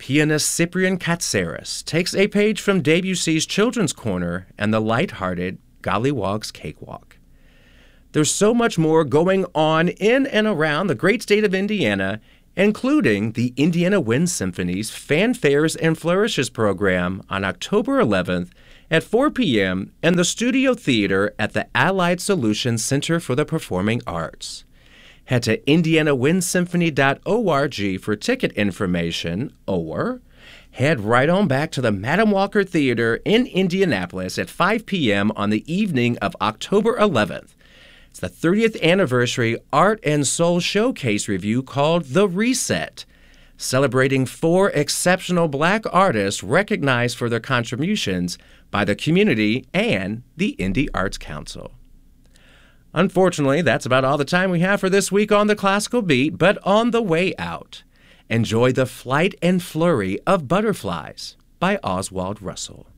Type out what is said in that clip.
Pianist Cyprian Katsaris takes a page from Debussy's Children's Corner and the light-hearted Gollywog's Cakewalk. There's so much more going on in and around the great state of Indiana, including the Indiana Wind Symphony's Fanfares and Flourishes program on October 11th at 4 p.m. in the Studio Theater at the Allied Solutions Center for the Performing Arts. Head to indianawindsymphony.org for ticket information, or head right on back to the Madam Walker Theater in Indianapolis at 5 p.m. on the evening of October 11th. It's the 30th anniversary Art and Soul Showcase review called The Reset, celebrating 4 exceptional Black artists recognized for their contributions by the community and the Indie Arts Council. Unfortunately, that's about all the time we have for this week on The Classical Beat, but on the way out, enjoy The Flight and Flurry of Butterflies by Oswald Russell.